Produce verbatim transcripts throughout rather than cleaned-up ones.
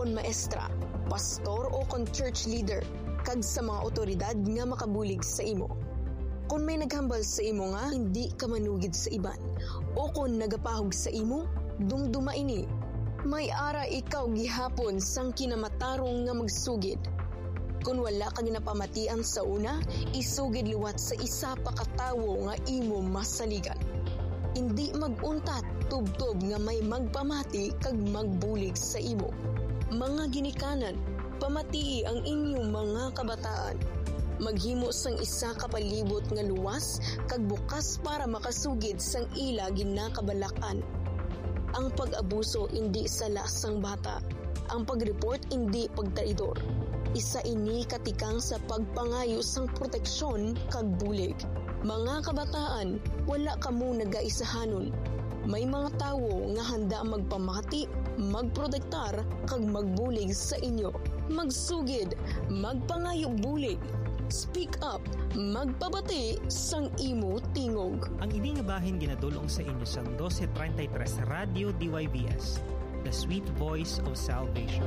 kon maestra, pastor o kon church leader, kag sa mga otoridad nga makabulig sa imo. Kung may naghambal sa imo nga hindi ka manugid sa iban, o kung nagapahog sa imo, dumduma ini. May ara ikaw gihapon sang kinamatarong nga magsugid. Kung wala ka ginapamatian sa una, isugid liwat sa isa pa katawo nga imo masaligan. Hindi maguntat tubtob nga may magpamati kag magbulig sa imo. Mga ginikanan, pamatii ang inyong mga kabataan. Maghimo sang isa ka palibot nga luwas kag bukas para makasugid sang ila ginakabalakan. Ang pag-abuso hindi sala sang bata. Ang pag-report hindi pagtraidor. Isa ini katikang sa pagpangayo sang proteksyon kag bulig. Mga kabataan, wala kamo nagaisahanon. May mga tawo nga handa magpamati, magprotektar kag magbulig sa inyo. Magsugid, magpangayo bulig. Speak up, magpabati sang imo tingog. Ang ini nga bahin ginadulong sa inyo sang twelve thirty-three Radio D Y V S, The Sweet Voice of Salvation.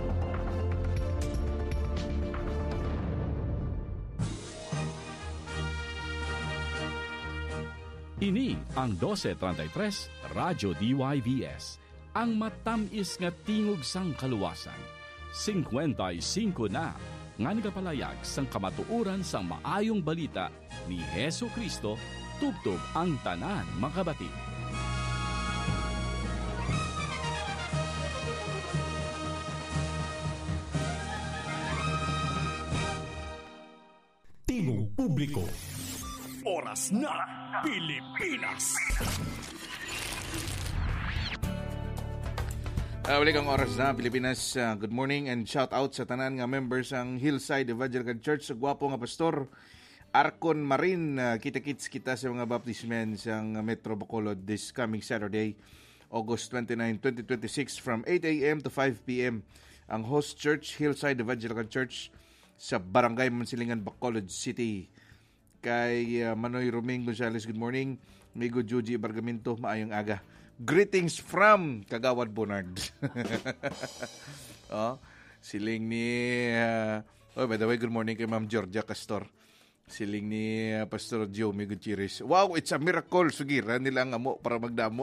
Ini ang twelve thirty-three Radio D Y V S, ang matamis nga tingog sang kaluwasan. fifty-five na nga nagapalayag sang kamatuoran sang maayong balita ni Hesu Kristo tubtob ang tanan makabati. Tingog publiko. Oras na Pilipinas. Uh, balik ang oras na Pilipinas. Uh, good morning and shout out sa tanan nga members ang Hillside Evangelical Church sa gwapo nga pastor Arcon Marin. Uh, kita-kits kita sa mga baptismen sa Metro Bacolod this coming Saturday, August twenty-ninth, twenty twenty-six from eight a.m. to five p.m. Ang host church, Hillside Evangelical Church sa Barangay Mansilingan, Bacolod City. Kay uh, Manoy Roming Gonzales, good morning. Migo Juji Bargamento, maayong aga. Greetings from Kagawad Bonard. Oh, siling ni uh, oh, by the way, good morning kay Ma'am Georgia Castor. Siling ni uh, Pastor Joe Gutierrez. Wow, it's a miracle. Sugira nila ang amo para magdamo.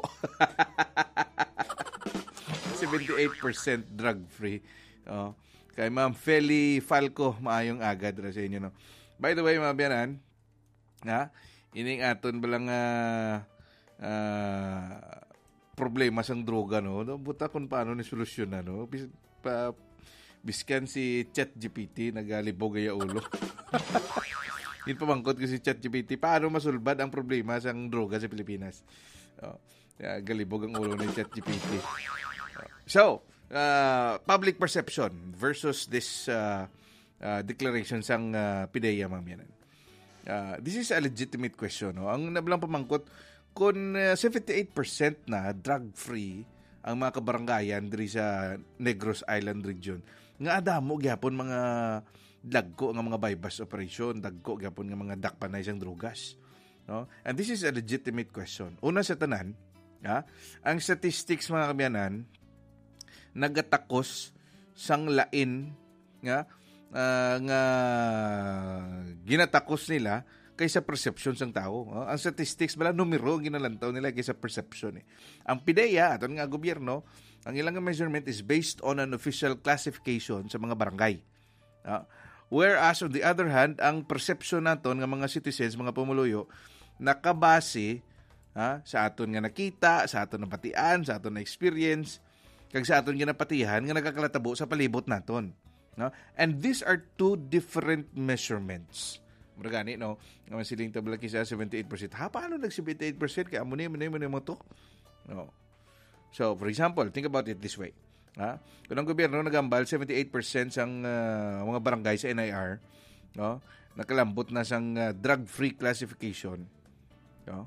seventy-eight percent drug-free. Oh, kay Ma'am Feli Falco, maayong aga dira sa inyo, no. By the way, mga biyanan, ha, ining aton balang uh, uh, problema sang droga, no? Buta kung paano ni solusyon na, no? Bis, pa, biskan si ChatGPT, nagalibog ay ulo. Yun pamangkot ko si ChatGPT, paano masulbad ang problema sang droga sa Pilipinas? Oh, yeah, galibog ang ulo ni ChatGPT. Oh. So, uh, public perception versus this uh, uh, declaration sang uh, PIDEA, mamiyanan. Uh, this is a legitimate question, no? Ang nabilang pamangkot, kung uh, seventy-eight percent na drug-free ang mga kabarangayan diri sa Negros Island region, nga adamo gyapon mga dagko nga mga bypass operation, dagko gyapon nga mga dakpanay sang drogas, no? And this is a legitimate question. Una sa tanan, ha, ang statistics mga kamyanan nagatakos sang lain nga uh, nga ginatakos nila kaysa perception sang tao. Oh, ang statistics bala numero ginalantaw nila kaysa perception, eh. Ang PIDEA aton nga gobyerno, ang ilang measurement is based on an official classification sa mga barangay. Uh, whereas on the other hand, ang perception naton nga mga citizens, mga pumuluyo, nakabase ha, sa aton nga nakita, sa aton napatian, sa aton na experience, kag sa aton nga napatihan nga nagakalatabo sa palibot naton. No? And these are two different measurements. Maragani, no? Nga siling tabla kisa seventy-eight percent. Ha, paano nag-seventy-eight percent? Kaya muna yun, muna yun, mo to? No. So, for example, think about it this way. Ha? Kung ang gobyerno nagambal, seventy-eight percent sang uh, mga barangay sa N I R, no? Nakalambot na sang uh, drug-free classification. No?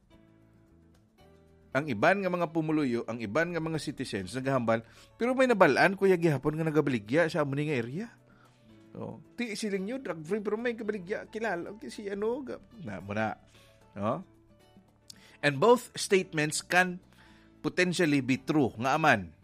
Ang iban nga mga pumuluyo, ang iban nga mga citizens naghambal, pero may nabalaan, kuya gihapon nga nagabaligya sa amuni nga area. No, ti siling nyo drug free pero may kabaligya kilala okay, si ano na muna, no? And both statements can potentially be true nga aman.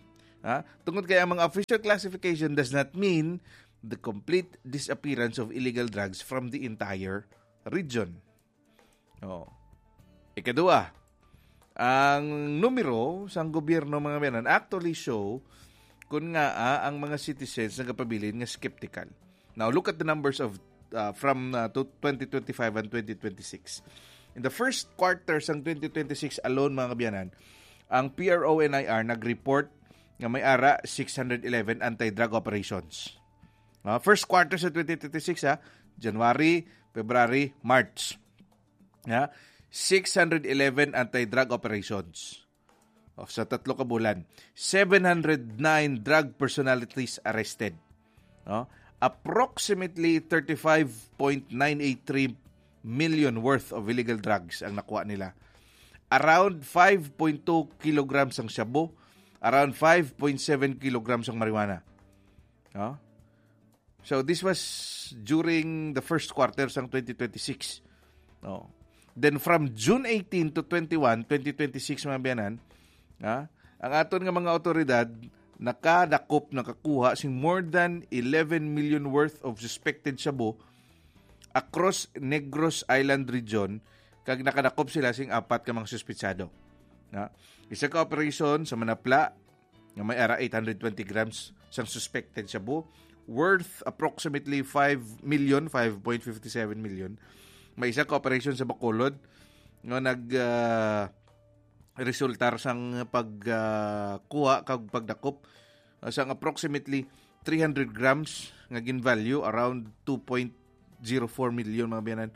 Ha? Tungod kay ang mga official classification does not mean the complete disappearance of illegal drugs from the entire region. Oh. Ikadua, ang numero sa gobyerno mga biyanan actually show kung nga ah, ang mga citizens nagapabilin nga skeptical. Now, look at the numbers of uh, from uh, twenty twenty-five and twenty twenty-six. In the first quarter sang twenty twenty-six alone mga kabiyanan, ang P R O N I R nag-report nga may ara six hundred eleven anti-drug operations. Uh, first quarter sa twenty twenty-six, ha, January, February, March. Ha, six hundred eleven anti-drug operations. O, sa tatlo ka bulan. seven hundred nine drug personalities arrested. No? Approximately thirty-five point nine eight three million worth of illegal drugs ang nakuha nila. Around five point two kilograms ang shabu, around five point seven kilograms ang marijuana. No? So this was during the first quarter sang twenty twenty-six. No? Then from June eighteen to twenty-one, twenty twenty-six mga biyanan, ha, ang aton nga mga otoridad nakadakop, nakakuha sing more than eleven million worth of suspected shabu across Negros Island region, kag nakadakop sila sing apat ka mga suspitsado. Ha? Isa ka operation sa Manapla nga may ara eight hundred twenty grams sang suspected shabu worth approximately five million, five point five seven million. May isa ka operation sa Bacolod nga nag uh, resultar sang pagkuha uh, kag pagdakop uh, sang approximately three hundred grams nga gin value around two point zero four million mga biyanan.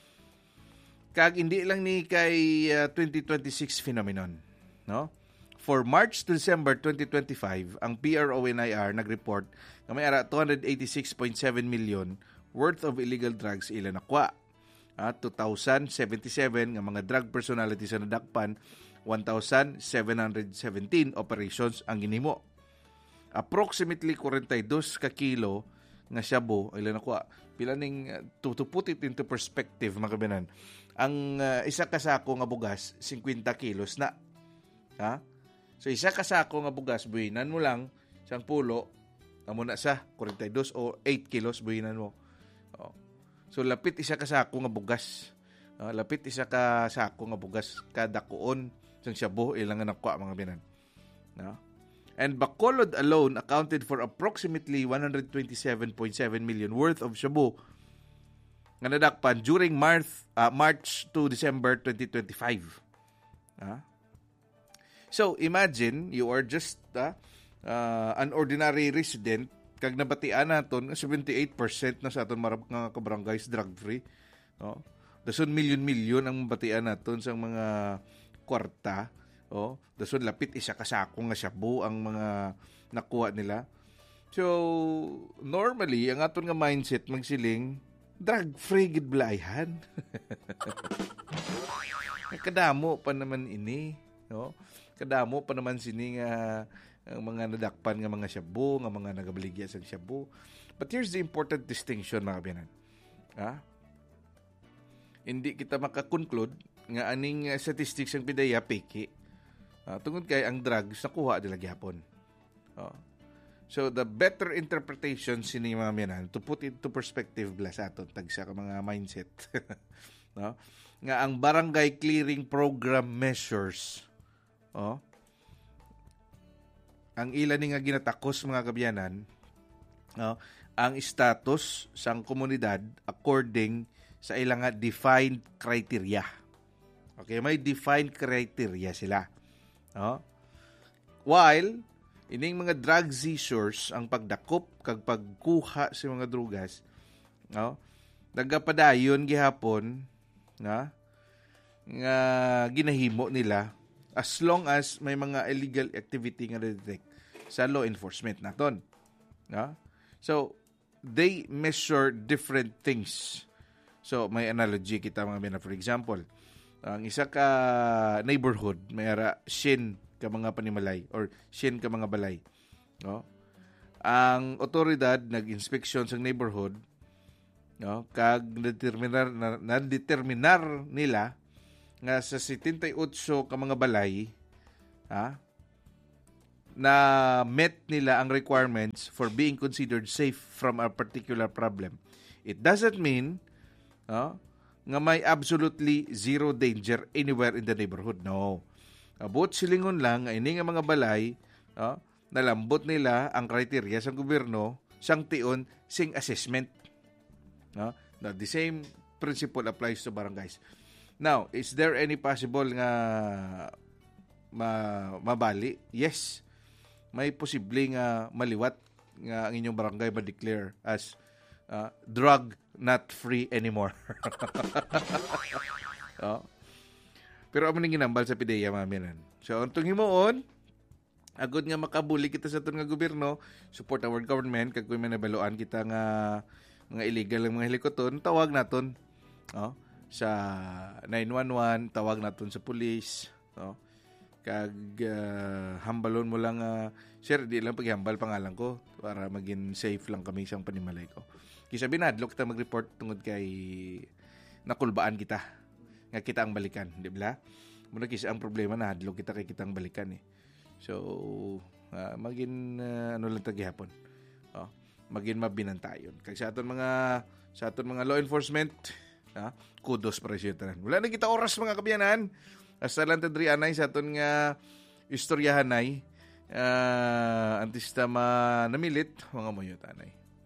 Kag hindi lang ni kay uh, twenty twenty-six phenomenon, no? For March to December twenty twenty-five, ang P R O N I R nag-report na may ara two hundred eighty-six point seven million worth of illegal drugs ila nakuha. Uh, two thousand seventy-seven nga mga drug personalities sa nadakpan, one thousand seven hundred seventeen operations ang ginhimo. Approximately forty-two ka kilo nga shabu ila nakuha. Pila ning uh, to, to put it into perspective mga kabinan, ang uh, isa ka sako nga bugas fifty kilos na. Ha? So isa ka sako nga bugas buhinan mo lang sang pulo amo na sa forty-two o eight kilos buhinan mo. Oh. So lapit isa ka sako nga bugas. Uh, lapit isa ka sako nga bugas kada kuon sang shabu ilang nga nakuha mga binan. No? And Bacolod alone accounted for approximately one hundred twenty-seven point seven million worth of shabu nga nadakpan during March uh, March to December twenty twenty-five. Uh? So imagine you are just uh, uh, an ordinary resident kag nabatian naton seventy-eight percent na sa aton marap nga kabarangays drug free. No? Dason milyon-milyon ang batian naton sa mga kwarta. Oh, dason lapit isa ka sako nga shabu ang mga nakuha nila. So normally ang aton nga mindset magsiling drug free gid blayhan. Kadamo pa naman ini, no? Kadamo pa naman sini nga ang mga nadakpan nga mga shabu, nga mga nagabaligya sa shabu. But here's the important distinction mga biyanan. Ha? Hindi kita makakonclude nga aning uh, statistics ang pidaya peke. Uh, tungod kay ang drugs nakuha nila gyapon. Oh. So the better interpretation sini mga biyanan to put into perspective bla sa aton tagsa ka mga mindset. No? Nga ang barangay clearing program measures, oh, ang ilan ni nga ginatakos mga kabyanan, no, ang status sang komunidad according sa ilang nga defined criteria. Okay, may defined criteria sila. No? While ining mga drug seizures ang pagdakop kag pagkuha sa mga drugas, no, nagapadayon gihapon nga nga ginahimo nila as long as may mga illegal activity nga detect sa law enforcement naton. No? So, they measure different things. So, may analogy kita mga bina. For example, ang isa ka neighborhood, may ara shin ka mga panimalay or shin ka mga balay. No? Ang otoridad nag-inspeksyon sa neighborhood, no, kag na-determinar na, na-determinar nila nga sa seventy-eight ka mga balay, ha, na met nila ang requirements for being considered safe from a particular problem. It doesn't mean uh, nga may absolutely zero danger anywhere in the neighborhood. No. Abot silingon lang, ini nga mga balay, uh, nalambot nila ang kriteria sa gobyerno, sang tion, sing assessment. Uh, now, the same principle applies to barangays. Now, is there any possible nga ma- mabali? Yes. May posibleng uh, maliwat nga ang inyong barangay ma-declare as uh, drug not free anymore. oh. Pero amo ning ginambal sa P D E A maminan. So untong himuon, agud nga makabuli kita sa aton nga gobyerno, support our government kag kun may nabaluan kita nga mga illegal ang mga helikoton, tawag naton. Oh, sa nine one one, tawag naton sa police, oh. Kag uh, hambalon mo lang uh, sir, di lang paghambal pangalan ko para maging safe lang kami sa panimalay ko. Kisa binadlo kita mag-report tungod kay nakulbaan kita nga kita ang balikan, di ba? Muna kisa ang problema na hadlok kita kay kita ang balikan eh. So uh, maging uh, ano lang tagihapon. Oh, maging mabinantayon. Kag sa aton mga sa aton mga law enforcement, ha, kudos para siya tanan. Wala na kita oras mga kabiyanan. Hasta lang tadri anay sa aton nga istoryahanay uh, antista ma namilit mga moyo tanay.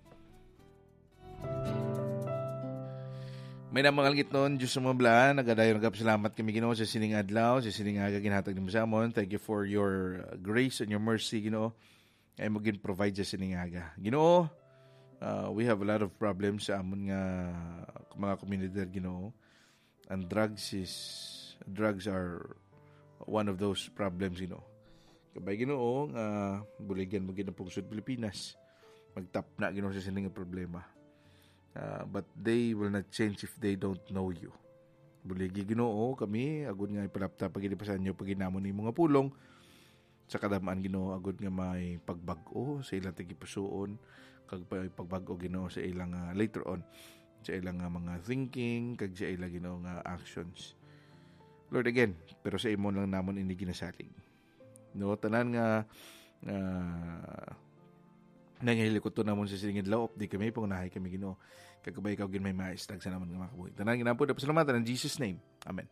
May namangalgit noon Diyos sa mga blaan, nagadayon nagapasalamat kami Ginoo sa sining adlaw, sa sining aga ginhatag nimo sa amon. Thank you for your grace and your mercy Ginoo. Ay mo gin provide sa sining aga. Ginoo, uh, we have a lot of problems sa amon nga mga komunidad Ginoo. And drugs is drugs are one of those problems, you know. Kabay Ginoo nga uh, buligan mo gid ang pungsod Pilipinas. Magtap na Ginoo sa sining nga problema. Uh, but they will not change if they don't know you. Buligi Ginoo kami agud nga ipalapta paginipasan nyo paginamon ni mga pulong sa kadamaan Ginoo agud nga may pagbag-o sa ilang tigipusoon kag pagbag-o Ginoo sa ilang uh, later on sa ilang uh, mga thinking kag sa ilang Ginoo nga actions. Lord again, pero sa imo lang namon ini ginasalig. No, tanan nga uh, nangihilikot to namon sa silingid laop, di kami pangunahay kami Ginoo. Kagabay ikaw gin may maistag sa namon nga makabuhi. Tanan ginapod dapat salamatan in Jesus name. Amen.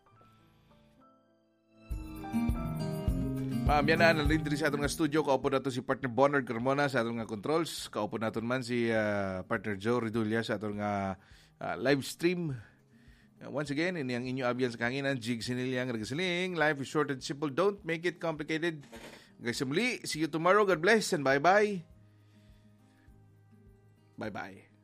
Maamyanan na rin sa atong nga studio, kaupo nato si partner Bonard Carmona sa atong nga controls, kaupo naton man si uh, partner Joe Redulia sa atong nga uh, live stream. Once again, ini ang inyo abyan sa kahanginan, Jig Sinilyang Ragasiling. Life is short and simple. Don't make it complicated. Guys, muli. See you tomorrow. God bless and bye-bye. Bye-bye.